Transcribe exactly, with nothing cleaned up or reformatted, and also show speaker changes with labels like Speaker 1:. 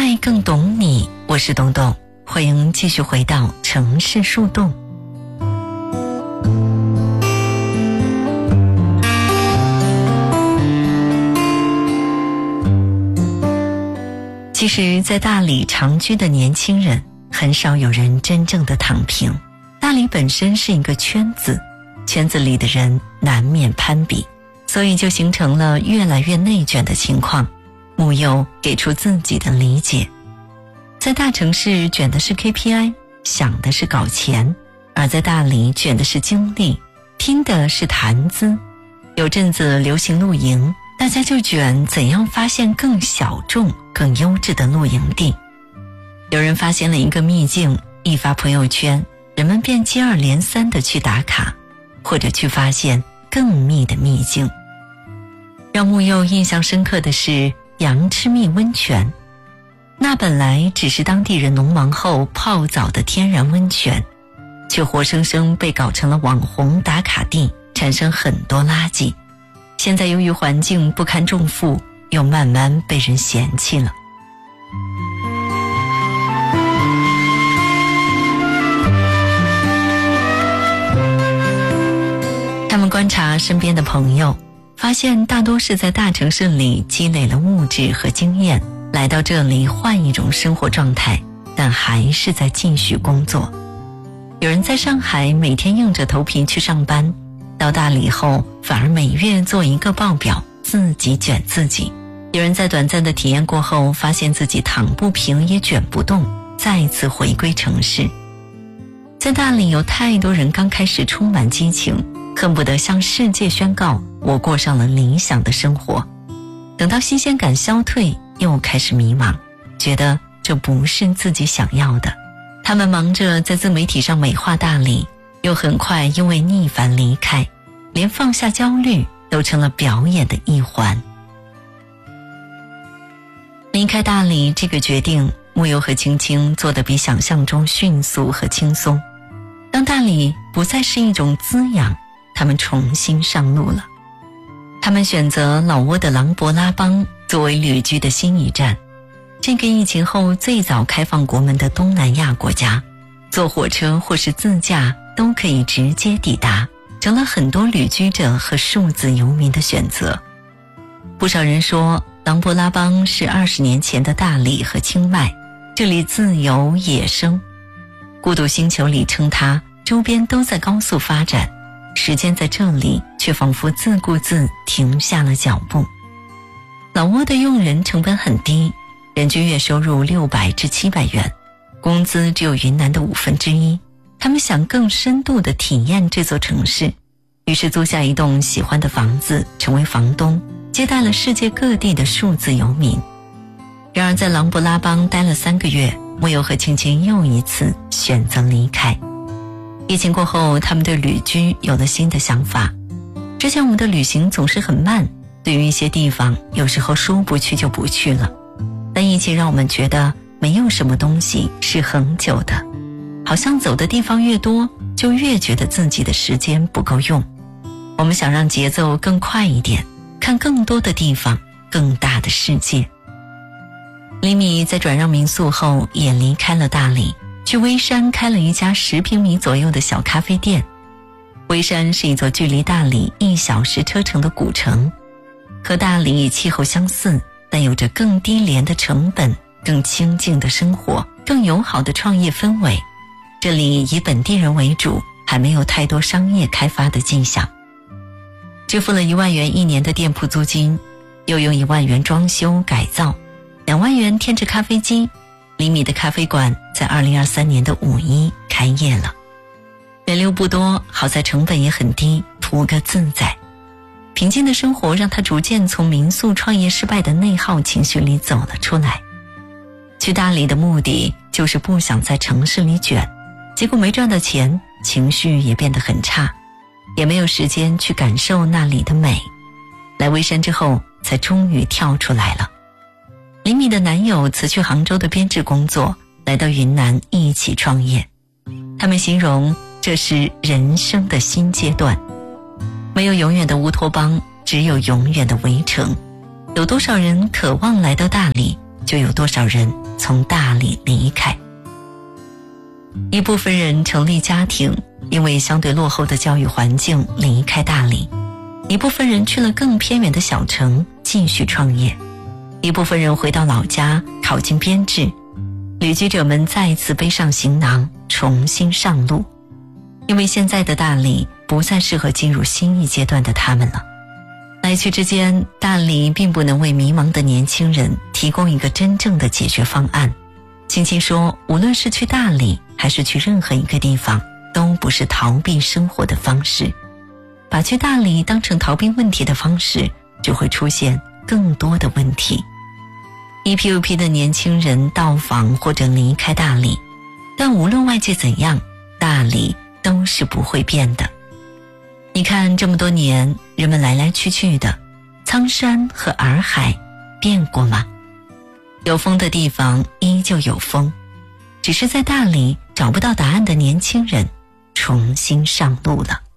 Speaker 1: 爱更懂你，我是董董，欢迎继续回到城市树洞。其实在大理长居的年轻人，很少有人真正的躺平。大理本身是一个圈子，圈子里的人难免攀比，所以就形成了越来越内卷的情况。木佑给出自己的理解，在大城市卷的是 K P I， 想的是搞钱，而在大理卷的是精力，拼的是谈资。有阵子流行露营，大家就卷怎样发现更小众更优质的露营地。有人发现了一个秘境，一发朋友圈，人们便接二连三地去打卡，或者去发现更密的秘境。让木佑印象深刻的是羊吃蜜温泉，那本来只是当地人农忙后泡澡的天然温泉，却活生生被搞成了网红打卡地，产生很多垃圾。现在由于环境不堪重负，又慢慢被人嫌弃了。他们观察身边的朋友，发现大多是在大城市里积累了物质和经验，来到这里换一种生活状态，但还是在继续工作。有人在上海每天硬着头皮去上班，到大理后反而每月做一个报表，自己卷自己。有人在短暂的体验过后，发现自己躺不平也卷不动，再次回归城市。在大理有太多人刚开始充满激情，恨不得向世界宣告我过上了理想的生活，等到新鲜感消退，又开始迷茫，觉得这不是自己想要的。他们忙着在自媒体上美化大理，又很快因为逆反离开，连放下焦虑都成了表演的一环。离开大理这个决定，木佑和青青做得比想象中迅速和轻松。当大理不再是一种滋养，他们重新上路了。他们选择老挝的琅勃拉邦作为旅居的新一站，这个疫情后最早开放国门的东南亚国家，坐火车或是自驾都可以直接抵达，成了很多旅居者和数字游民的选择。不少人说琅勃拉邦是二十年前的大理和清迈，这里自由野生。孤独星球里称它周边都在高速发展，时间在这里却仿佛自顾自停下了脚步。老挝的用人成本很低，人均月收入六百至七百元，工资只有云南的五分之一。他们想更深度地体验这座城市，于是租下一栋喜欢的房子，成为房东，接待了世界各地的数字游民。然而在琅勃拉邦待了三个月，木佑和青青又一次选择离开。疫情过后，他们对旅居有了新的想法。之前我们的旅行总是很慢，对于一些地方有时候说不去就不去了，但疫情让我们觉得没有什么东西是恒久的，好像走的地方越多，就越觉得自己的时间不够用。我们想让节奏更快一点，看更多的地方，更大的世界。李米在转让民宿后也离开了大理，去微山开了一家十平米左右的小咖啡店。微山是一座距离大理一小时车程的古城，和大理气候相似，但有着更低廉的成本，更清静的生活，更友好的创业氛围。这里以本地人为主，还没有太多商业开发的迹象。支付了一万元一年的店铺租金，又用一万元装修改造，两万元添置咖啡机。厘米的咖啡馆在二零二三年的五一开业了。人流不多，好在成本也很低，图个自在。平静的生活让他逐渐从民宿创业失败的内耗情绪里走了出来。去大理的目的就是不想在城市里卷，结果没赚到钱，情绪也变得很差，也没有时间去感受那里的美。来微山之后，才终于跳出来了。李米的男友辞去杭州的编制工作，来到云南一起创业。他们形容这是人生的新阶段，没有永远的乌托邦，只有永远的围城。有多少人渴望来到大理， 就有多少人从大理离开。一部分人成立家庭，因为相对落后的教育环境离开大理；一部分人去了更偏远的小城继续创业；一部分人回到老家考进编制。旅居者们再次背上行囊，重新上路，因为现在的大理不再适合进入新一阶段的他们了。来去之间，大理并不能为迷茫的年轻人提供一个真正的解决方案。青青说，无论是去大理还是去任何一个地方，都不是逃避生活的方式。把去大理当成逃避问题的方式，就会出现更多的问题。一批又批的年轻人到访或者离开大理，但无论外界怎样，大理都是不会变的。你看这么多年，人们来来去去的，苍山和洱海变过吗？有风的地方依旧有风，只是在大理找不到答案的年轻人重新上路了。